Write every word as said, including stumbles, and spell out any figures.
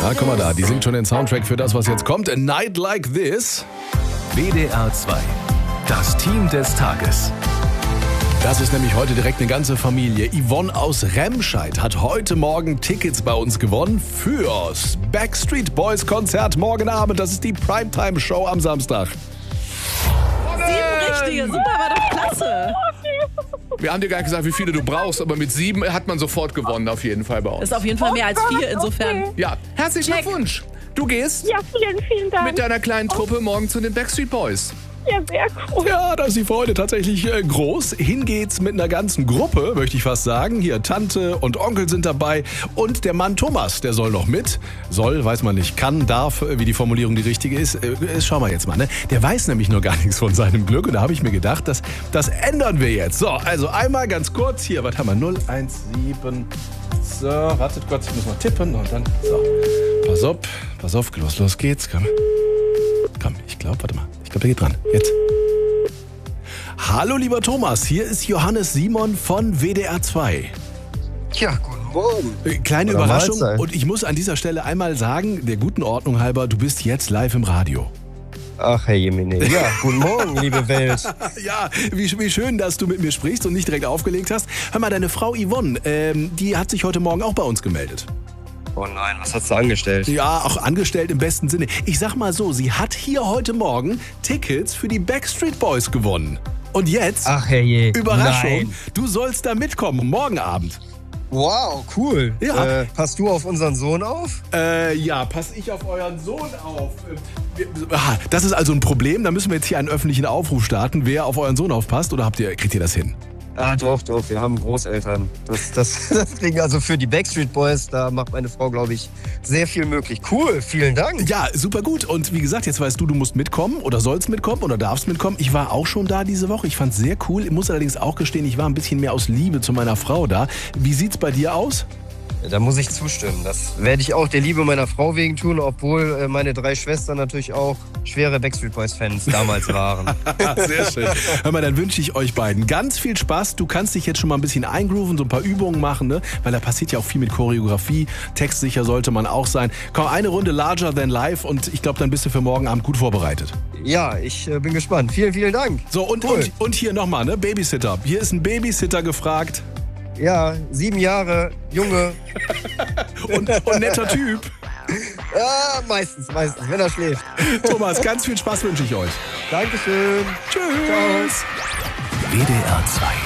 Ah, guck mal da, die singt schon den Soundtrack für das, was jetzt kommt. A Night Like This. W D R zwei. Das Team des Tages. Das ist nämlich heute direkt eine ganze Familie. Yvonne aus Remscheid hat heute Morgen Tickets bei uns gewonnen fürs Backstreet Boys Konzert morgen Abend. Das ist die Primetime-Show am Samstag. Sieben richtige, super, war doch klasse. Wir haben dir gar nicht gesagt, wie viele du brauchst, aber mit sieben hat man sofort gewonnen, auf jeden Fall bei uns. Das ist auf jeden Fall mehr als vier, insofern. Ja, herzlichen Glückwunsch. Du gehst Ja, vielen, vielen Dank. mit deiner kleinen Truppe morgen zu den Backstreet Boys. Ja, sehr cool. Ja, da ist die Freude tatsächlich äh, groß. Hin geht's mit einer ganzen Gruppe, möchte ich fast sagen. Hier Tante und Onkel sind dabei und der Mann Thomas, der soll noch mit. Soll, weiß man nicht, kann, darf, äh, wie die Formulierung die richtige ist. Äh, schauen wir jetzt mal, ne? Der weiß nämlich nur gar nichts von seinem Glück und da habe ich mir gedacht, das, das ändern wir jetzt. So, also einmal ganz kurz hier, was haben wir? null eins sieben. So, wartet kurz, ich muss mal tippen und dann, so. Pass auf, pass auf, los, los geht's, komm. Komm, ich glaube, warte mal. Ich glaube, der geht dran. Jetzt. Hallo, lieber Thomas. Hier ist Johannes Simon von W D R zwei. Ja, guten Morgen. Kleine Oder Überraschung. Mahlzeit. Und ich muss an dieser Stelle einmal sagen, der guten Ordnung halber, du bist jetzt live im Radio. Ach, Herr Jemine. Ja, guten Morgen, liebe Welt. Ja, wie, wie schön, dass du mit mir sprichst und nicht direkt aufgelegt hast. Hör mal, deine Frau Yvonne, ähm, die hat sich heute Morgen auch bei uns gemeldet. Oh nein, was hast du angestellt? Ja, auch angestellt im besten Sinne. Ich sag mal so, sie hat hier heute Morgen Tickets für die Backstreet Boys gewonnen. Und jetzt, Ach, herrje. Überraschung, Nein. du sollst da mitkommen, morgen Abend. Wow, cool. Ja. Äh, passt du auf unseren Sohn auf? Äh, ja, pass ich auf euren Sohn auf. Äh, wir- ah, Das ist also ein Problem, da müssen wir jetzt hier einen öffentlichen Aufruf starten, wer auf euren Sohn aufpasst, oder habt ihr, kriegt ihr das hin? Ah, doch, doch, wir haben Großeltern. Das, das, das kriegen also für die Backstreet Boys, da macht meine Frau, glaube ich, sehr viel möglich. Cool, vielen Dank. Ja, super gut. Und wie gesagt, jetzt weißt du, du musst mitkommen oder sollst mitkommen oder darfst mitkommen. Ich war auch schon da diese Woche. Ich fand es sehr cool. Ich muss allerdings auch gestehen, ich war ein bisschen mehr aus Liebe zu meiner Frau da. Wie sieht's bei dir aus? Da muss ich zustimmen. Das werde ich auch der Liebe meiner Frau wegen tun, obwohl äh, meine drei Schwestern natürlich auch schwere Backstreet Boys-Fans damals waren. Sehr schön. Hör mal, dann wünsche ich euch beiden ganz viel Spaß. Du kannst dich jetzt schon mal ein bisschen eingrooven, so ein paar Übungen machen, ne? Weil da passiert ja auch viel mit Choreografie. Textsicher sollte man auch sein. Komm, eine Runde larger than life und ich glaube, dann bist du für morgen Abend gut vorbereitet. Ja, ich äh, bin gespannt. Vielen, vivielen Dank. So, und, Cool. und, und hier nochmal, ne? Babysitter. Hier ist ein Babysitter gefragt. Ja, sieben Jahre, Junge. Und, und netter Typ. Ja, meistens, meistens, wenn er schläft. Thomas, ganz viel Spaß wünsche ich euch. Dankeschön. Tschüss. W D R zwei.